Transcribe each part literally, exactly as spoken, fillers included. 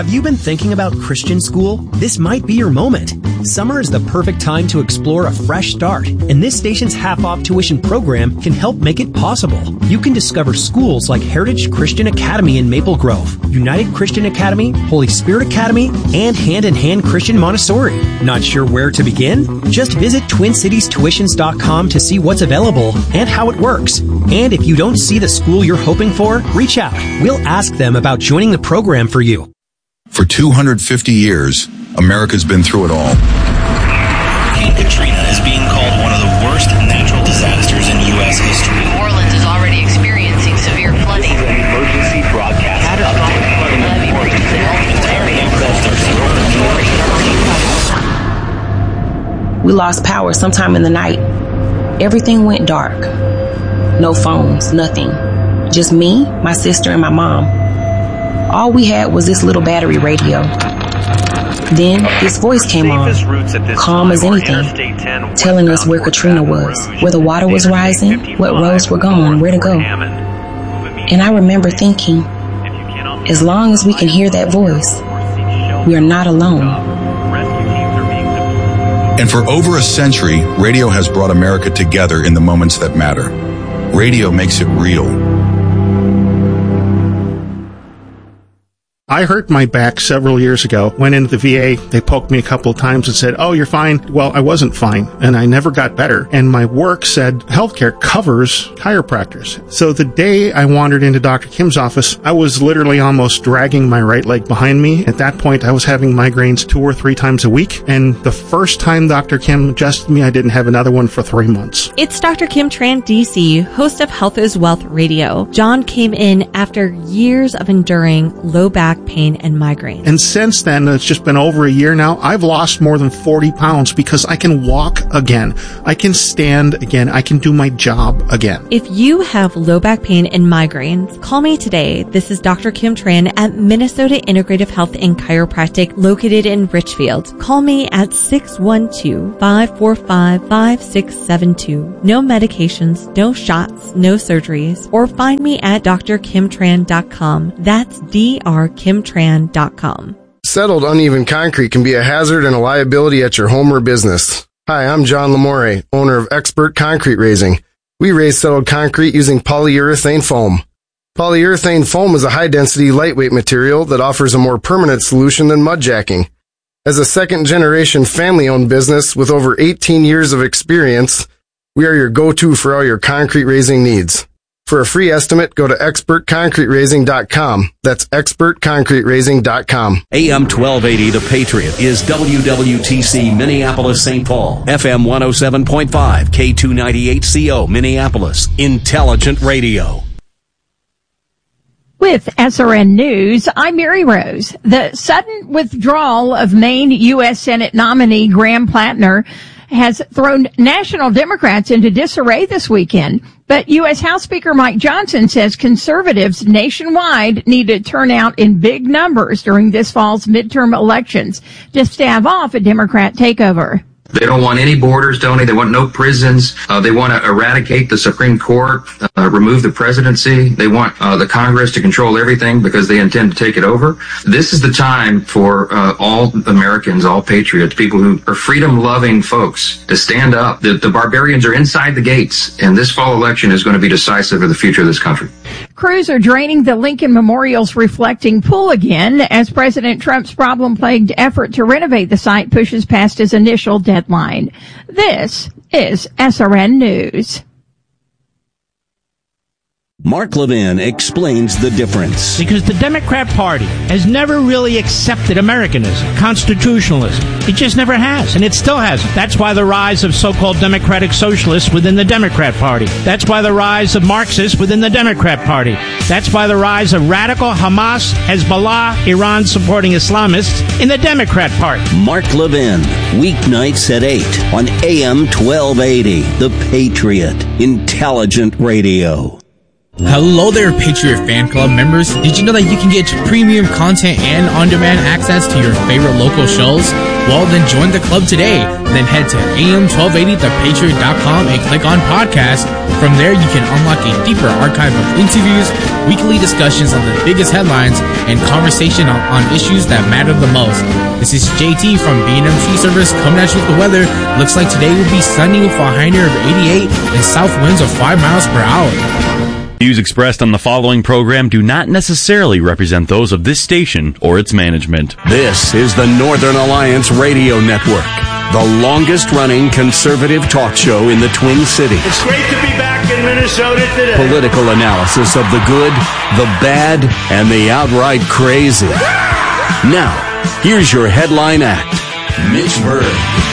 Have you been thinking about Christian school? This might be your moment. Summer is the perfect time to explore a fresh start, and this station's half-off tuition program can help make it possible. You can discover schools like Heritage Christian Academy in Maple Grove, United Christian Academy, Holy Spirit Academy, and Hand in Hand Christian Montessori. Not sure where to begin? Just visit twin cities tuitions dot com to see what's available and how it works. And if you don't see the school you're hoping for, reach out. We'll ask them about joining the program for you. For two hundred fifty years, America's been through it all. Hurricane Katrina is being called one of the worst natural disasters in U S history. New Orleans is already experiencing severe flooding. This is an emergency broadcast update. We lost power sometime in the night. Everything went dark. No phones, nothing. Just me, my sister, and my mom. All we had was this little battery radio. Then this voice came on, calm as anything, telling us where Katrina was, where the water was rising, what roads were gone, where to go. And I remember thinking, as long as we can hear that voice, we are not alone. And for over a century, radio has brought America together in the moments that matter. Radio makes it real. I hurt my back several years ago. Went into the V A. They poked me a couple of times and said, oh, you're fine. Well, I wasn't fine, and I never got better. And my work said healthcare covers chiropractors. So the day I wandered into Doctor Kim's office, I was literally almost dragging my right leg behind me. At that point, I was having migraines two or three times a week. And the first time Doctor Kim adjusted me, I didn't have another one for three months. It's Doctor Kim Tran, D C, host of Health is Wealth Radio. John came in after years of enduring low back pain and migraine. And since then, it's just been over a year now, I've lost more than forty pounds because I can walk again. I can stand again. I can do my job again. If you have low back pain and migraines, call me today. This is Doctor Kim Tran at Minnesota Integrative Health and Chiropractic located in Richfield. Call me at six one two, five four five, five six seven two. No medications, no shots, no surgeries, or find me at d r kim tran dot com. That's D R kim tran dot com. Settled uneven concrete can be a hazard and a liability at your home or business. Hi, I'm John Lamore, owner of Expert Concrete Raising. We raise settled concrete using polyurethane foam. Polyurethane foam is a high-density, lightweight material that offers a more permanent solution than mud jacking. As a second-generation family-owned business with over eighteen years of experience, we are your go-to for all your concrete raising needs. For a free estimate, go to expert concrete raising dot com. That's expert concrete raising dot com. A M twelve eighty The Patriot is W W T C Minneapolis Saint Paul. F M one oh seven point five, K two ninety-eight C O Minneapolis. Intelligent Radio. With S R N News, I'm Mary Rose. The sudden withdrawal of Maine U S Senate nominee Graham Plattner has thrown national Democrats into disarray this weekend. But U S House Speaker Mike Johnson says conservatives nationwide need to turn out in big numbers during this fall's midterm elections to stave off a Democrat takeover. They don't want any borders, Tony. They want no prisons. Uh, they want to eradicate the Supreme Court, uh, remove the presidency. They want uh, the Congress to control everything because they intend to take it over. This is the time for uh, all Americans, all patriots, people who are freedom-loving folks to stand up. The, the barbarians are inside the gates, and this fall election is going to be decisive for the future of this country. Crews are draining the Lincoln Memorial's reflecting pool again as President Trump's problem-plagued effort to renovate the site pushes past his initial deadline. This is S R N News. Mark Levin explains the difference. Because the Democrat Party has never really accepted Americanism, constitutionalism. It just never has, and it still hasn't. That's why the rise of so-called democratic socialists within the Democrat Party. That's why the rise of Marxists within the Democrat Party. That's why the rise of radical Hamas, Hezbollah, Iran-supporting Islamists in the Democrat Party. Mark Levin, weeknights at eight on A M twelve eighty, The Patriot, Intelligent Radio. Hello there, Patriot Fan Club members. Did you know that you can get premium content and on-demand access to your favorite local shows? Well, then join the club today. Then head to A M twelve eighty the patriot dot com and click on podcast. From there, you can unlock a deeper archive of interviews, weekly discussions on the biggest headlines, and conversation on, on issues that matter the most. This is J T from B and M Tree Service coming at you with the weather. Looks like today will be sunny with a high near of eighty-eight and south winds of five miles per hour. Views expressed on the following program do not necessarily represent those of this station or its management. This is the Northern Alliance Radio Network, the longest-running conservative talk show in the Twin Cities. It's great to be back in Minnesota today. Political analysis of the good, the bad, and the outright crazy. Now, here's your headline act, Mitch Berg.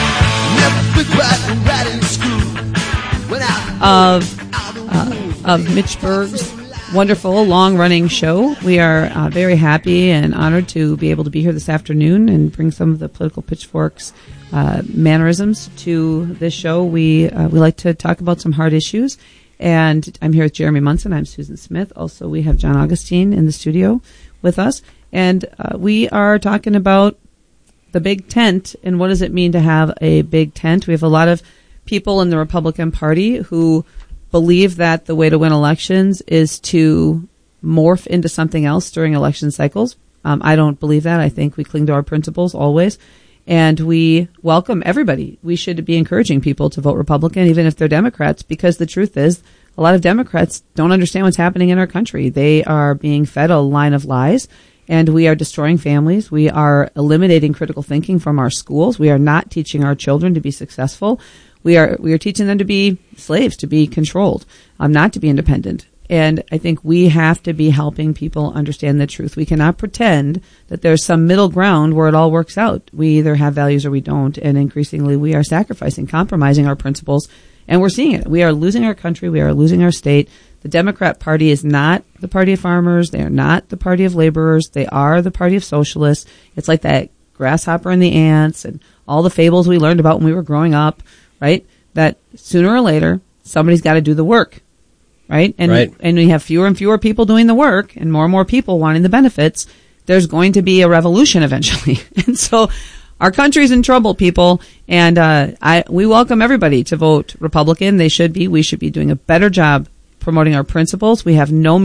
Of, uh, of Mitch Berg's wonderful, long-running show. We are uh, very happy and honored to be able to be here this afternoon and bring some of the political pitchforks uh, mannerisms to this show. We uh, we like to talk about some hard issues, and I'm here with Jeremy Munson. I'm Susan Smith. Also, we have John Augustine in the studio with us, and uh, we are talking about the big tent and what does it mean to have a big tent. We have a lot of people in the Republican Party who believe that the way to win elections is to morph into something else during election cycles. Um, I don't believe that. I think we cling to our principles always. And we welcome everybody. We should be encouraging people to vote Republican, even if they're Democrats, because the truth is a lot of Democrats don't understand what's happening in our country. They are being fed a line of lies, and we are destroying families. We are eliminating critical thinking from our schools. We are not teaching our children to be successful. We are we are teaching them to be slaves, to be controlled, um, not to be independent. And I think we have to be helping people understand the truth. We cannot pretend that there's some middle ground where it all works out. We either have values or we don't. And increasingly, we are sacrificing, compromising our principles. And we're seeing it. We are losing our country. We are losing our state. The Democrat Party is not the party of farmers. They are not the party of laborers. They are the party of socialists. It's like that grasshopper and the ants and all the fables we learned about when we were growing up. Right? That sooner or later, somebody's got to do the work. Right? And, right. and we have fewer and fewer people doing the work and more and more people wanting the benefits. There's going to be a revolution eventually. And so our country's in trouble, people. And, uh, I, we welcome everybody to vote Republican. They should be. We should be doing a better job promoting our principles. We have no